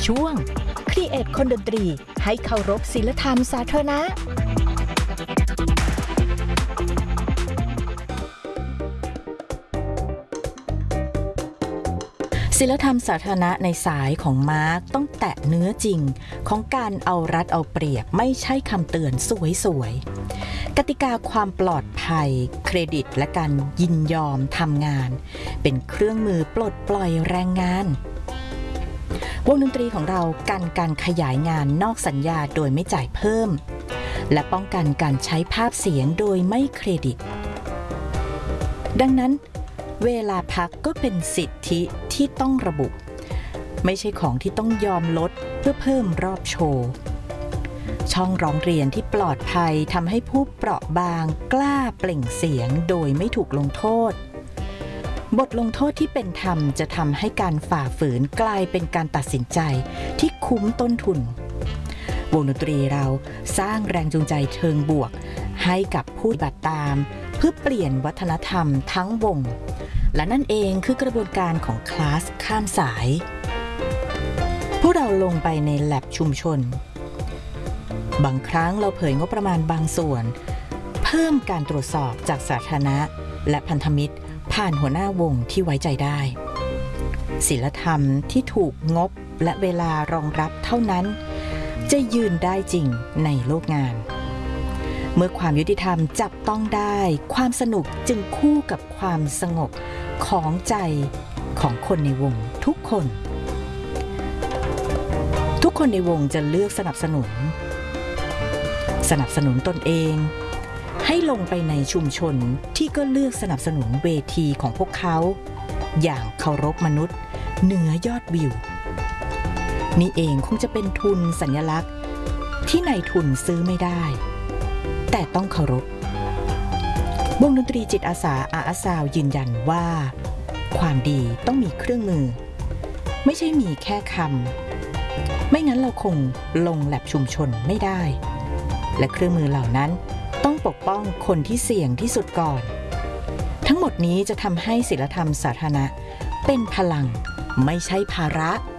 ช่วง Create คนดนตรีให้เคารพศีลธรรมสาธารณะศีลธรรมสาธารณะในสายของมาร์กต้องแตะเนื้อจริงของการเอารัดเอาเปรียบไม่ใช่คำเตือนสวยๆกติกาความปลอดภัยเครดิตและการยินยอมทำงานเป็นเครื่องมือปลดปล่อยแรงงานวงดนตรีของเรากันการขยายงานนอกสัญญาโดยไม่จ่ายเพิ่มและป้องกันการใช้ภาพเสียงโดยไม่เครดิตดังนั้นเวลาพักก็เป็นสิทธิที่ต้องระบุไม่ใช่ของที่ต้องยอมลดเพื่อเพิ่มรอบโชว์ช่องร้องเรียนที่ปลอดภัยทำให้ผู้เปราะบางกล้าเปล่งเสียงโดยไม่ถูกลงโทษบทลงโทษที่เป็นธรรมจะทำให้การฝ่าฝืนกลายเป็นการตัดสินใจที่คุ้มต้นทุนวงดนตรีเราสร้างแรงจูงใจเชิงบวกให้กับผู้ปฏิบัติตามเพื่อเปลี่ยนวัฒนธรรมทั้งวงและนั่นเองคือกระบวนการของคลาสข้ามสายพวกเราลงไปในแลบชุมชนบางครั้งเราเผยงบประมาณบางส่วนเพิ่มการตรวจสอบจากสาธารณะและพันธมิตรผ่านหัวหน้าวงที่ไว้ใจได้ศีลธรรมที่ถูกงบและเวลารองรับเท่านั้นจะยืนได้จริงในโลกงานเมื่อความยุติธรรมจับต้องได้ความสนุกจึงคู่กับความสงบของใจของคนในวงทุกคนในวงจะเลือกสนับสนุนตนเองให้ลงไปในชุมชนที่ก็เลือกสนับสนุนเวทีของพวกเขาอย่างเคารพมนุษย์เหนือยอดวิวนี่เองคงจะเป็นทุนสัญลักษณ์ที่นายทุนซื้อไม่ได้แต่ต้องเคารพวงดนตรีจิตอาสาอาซาวยืนยันว่าความดีต้องมีเครื่องมือไม่ใช่มีแค่คำไม่งั้นเราคงลงแลบชุมชนไม่ได้และเครื่องมือเหล่านั้นต้องปกป้องคนที่เสี่ยงที่สุดก่อนทั้งหมดนี้จะทำให้ศีลธรรมสาธารณะเป็นพลังไม่ใช่ภาระ